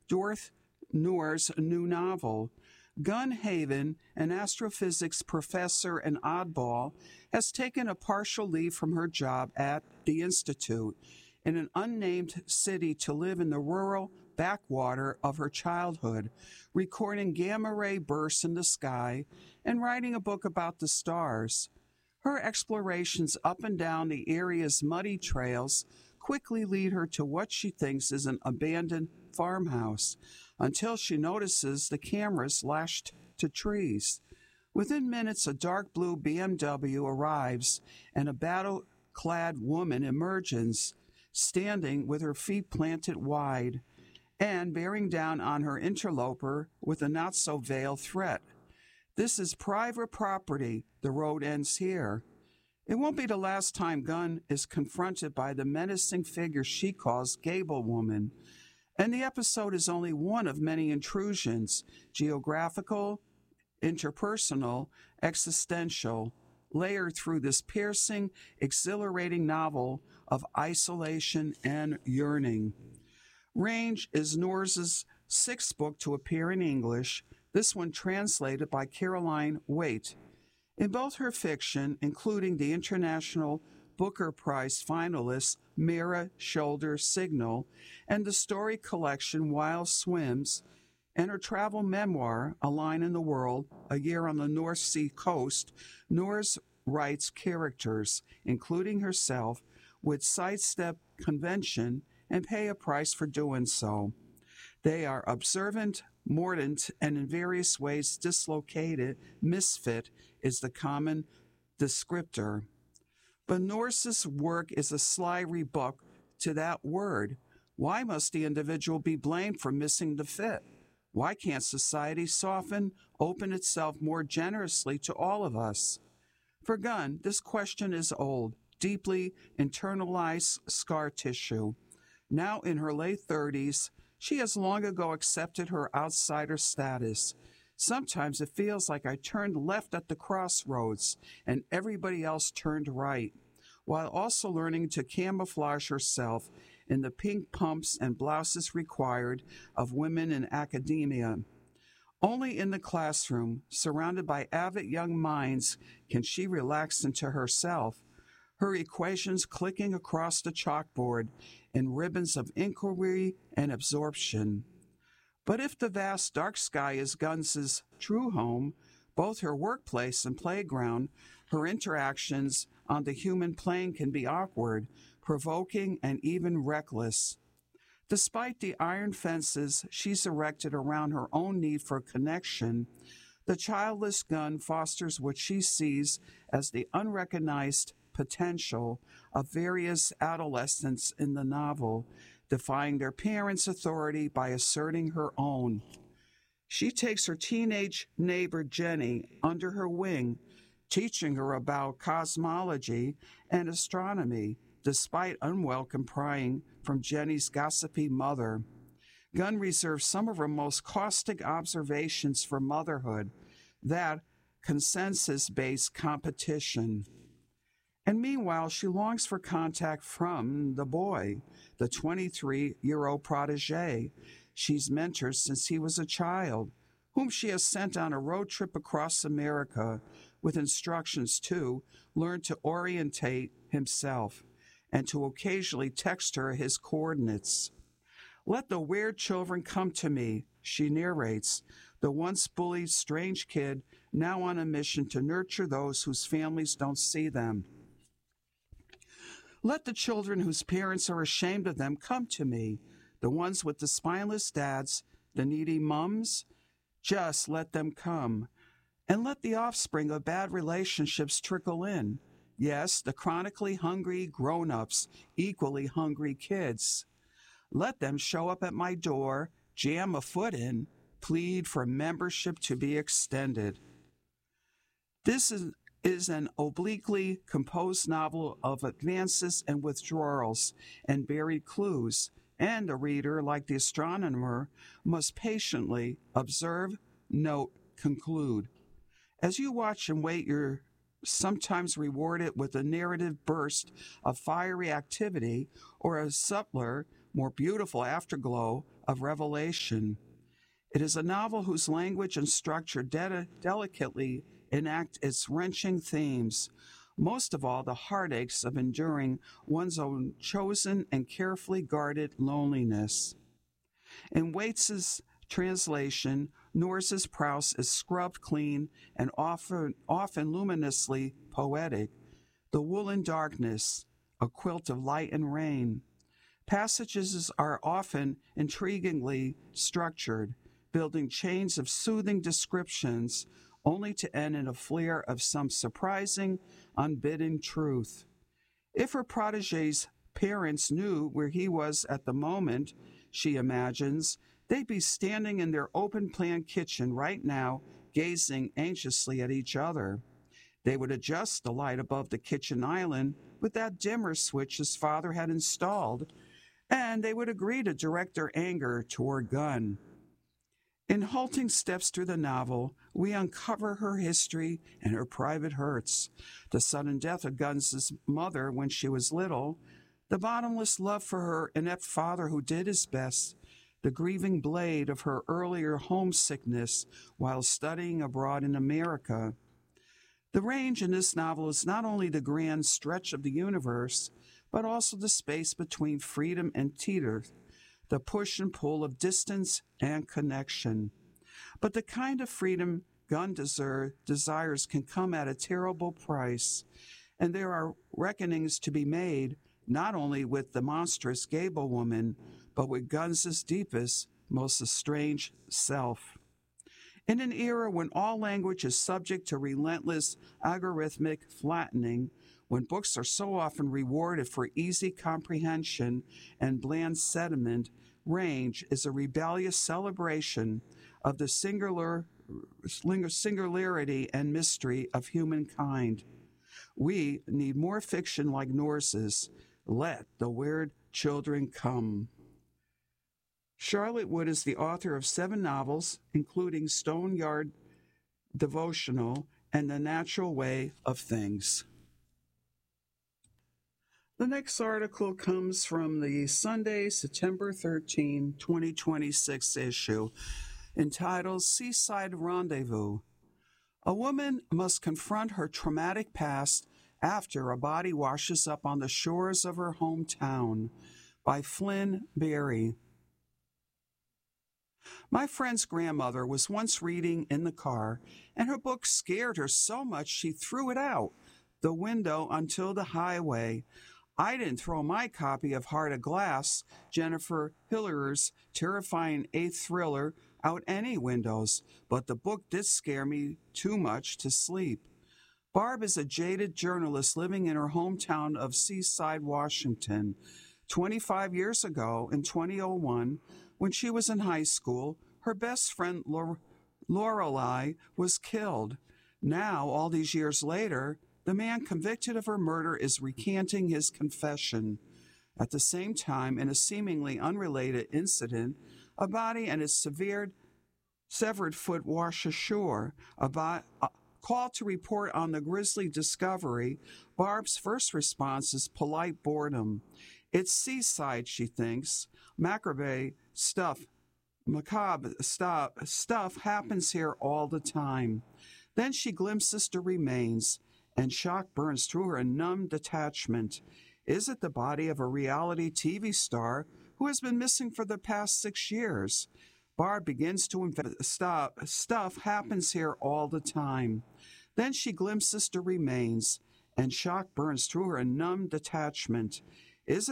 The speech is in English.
Dorth Noor's new novel. Gun Haven, an astrophysics professor and oddball, has taken a partial leave from her job at the Institute in an unnamed city to live in the rural backwater of her childhood, recording gamma ray bursts in the sky and writing a book about the stars. Her explorations up and down the area's muddy trails quickly lead her to what she thinks is an abandoned farmhouse, until she notices the cameras lashed to trees. Within minutes, a dark blue BMW arrives and a battle-clad woman emerges, standing with her feet planted wide and bearing down on her interloper with a not-so-veiled threat. This is private property. The road ends here. It won't be the last time Gunn is confronted by the menacing figure she calls Gable Woman. And the episode is only one of many intrusions, geographical, interpersonal, existential, layered through this piercing, exhilarating novel of isolation and yearning. Range is Noor's sixth book to appear in English, this one translated by Caroline Waite. In both her fiction, including the International Booker Prize finalist Mira Shoulder Signal, and the story collection Wild Swims, and her travel memoir, A Line in the World, A Year on the North Sea Coast, Noor's writes characters, including herself, would sidestep convention and pay a price for doing so. They are observant, mordant, and in various ways dislocated. Misfit is the common descriptor. But Noor's work is a sly rebuke to that word. Why must the individual be blamed for missing the fit? Why can't society soften, open itself more generously to all of us? For Gunn, this question is old, deeply internalized scar tissue. Now in her late 30s, she has long ago accepted her outsider status. Sometimes it feels like I turned left at the crossroads and everybody else turned right, while also learning to camouflage herself in the pink pumps and blouses required of women in academia. Only in the classroom, surrounded by avid young minds, can she relax into herself, her equations clicking across the chalkboard in ribbons of inquiry and absorption. But if the vast dark sky is Gunn's true home, both her workplace and playground, her interactions on the human plane can be awkward, provoking, and even reckless. Despite the iron fences she's erected around her own need for connection, the childless Gunn fosters what she sees as the unrecognized potential of various adolescents in the novel, defying their parents' authority by asserting her own. She takes her teenage neighbor Jenny under her wing, teaching her about cosmology and astronomy, despite unwelcome prying from Jenny's gossipy mother. Gunn reserves some of her most caustic observations for motherhood, that consensus-based competition. And meanwhile, she longs for contact from the boy, the 23-year-old protege she's mentored since he was a child, whom she has sent on a road trip across America with instructions to learn to orientate himself and to occasionally text her his coordinates. "Let the weird children come to me," she narrates, the once bullied strange kid now on a mission to nurture those whose families don't see them. "Let the children whose parents are ashamed of them come to me, the ones with the spineless dads, the needy mums. Just let them come. And let the offspring of bad relationships trickle in. Yes, the chronically hungry grown-ups, equally hungry kids. Let them show up at my door, jam a foot in, plead for membership to be extended." This is an obliquely composed novel of advances and withdrawals and buried clues, and a reader, like the astronomer, must patiently observe, note, conclude. As you watch and wait, you're sometimes rewarded with a narrative burst of fiery activity or a subtler, more beautiful afterglow of revelation. It is a novel whose language and structure delicately enact its wrenching themes, most of all the heartaches of enduring one's own chosen and carefully guarded loneliness. In Waits's translation, Norse's prose is scrubbed clean and often luminously poetic. The woolen darkness, a quilt of light and rain. Passages are often intriguingly structured, building chains of soothing descriptions, only to end in a flare of some surprising, unbidden truth. If her protege's parents knew where he was at the moment, she imagines, they'd be standing in their open-plan kitchen right now, gazing anxiously at each other. They would adjust the light above the kitchen island with that dimmer switch his father had installed, and they would agree to direct their anger toward Gunn. In halting steps through the novel, we uncover her history and her private hurts, the sudden death of Gunn's mother when she was little, the bottomless love for her inept father who did his best, the grieving blade of her earlier homesickness while studying abroad in America. The range in this novel is not only the grand stretch of the universe, but also the space between freedom and teeter, the push and pull of distance and connection. But the kind of freedom Gunn desires can come at a terrible price, and there are reckonings to be made not only with the monstrous Gable woman, but with Gunn's deepest, most estranged self. In an era when all language is subject to relentless algorithmic flattening, when books are so often rewarded for easy comprehension and bland sentiment, Range is a rebellious celebration of the singularity and mystery of humankind. We need more fiction like Norse's. Let the weird children come. Charlotte Wood is the author of 7 novels, including Stone Yard Devotional and The Natural Way of Things. The next article comes from the Sunday, September 13, 2026 issue, entitled Seaside Rendezvous. A woman must confront her traumatic past after a body washes up on the shores of her hometown, by Flynn Berry. My friend's grandmother was once reading in the car, and her book scared her so much she threw it out the window onto the highway. I didn't throw my copy of Heart of Glass, Jennifer Hiller's terrifying 8th thriller, out any windows, but the book did scare me too much to sleep. Barb is a jaded journalist living in her hometown of Seaside, Washington. 25 years ago, in 2001, when she was in high school, her best friend Lorelei was killed. Now, all these years later, the man convicted of her murder is recanting his confession. At the same time, in a seemingly unrelated incident, a body and its severed foot wash ashore. A call to report on the grisly discovery, Barb's first response is polite boredom. It's seaside, she thinks. Macabre stuff happens here all the time. Then she glimpses the remains, and shock burns through her numb detachment. Is it the body of a reality TV star who has been missing for the past 6 years? Barb begins to stuff happens here all the time. Then she glimpses the remains, and shock burns through her numb detachment. Is it